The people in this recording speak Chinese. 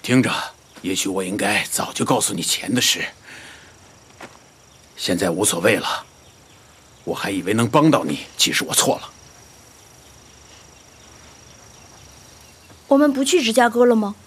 听着，也许我应该早就告诉你钱的事，现在无所谓了。我还以为能帮到你，其实我错了。 我们不去芝加哥了吗？